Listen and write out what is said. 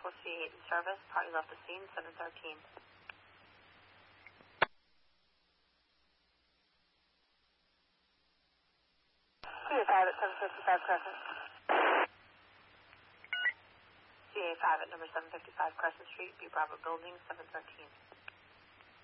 Vehicle C8 in service. Party left the scene, 713. CA5 at 755 Crescent. CA5 at number 755 Crescent Street, B Bravo Building, 713.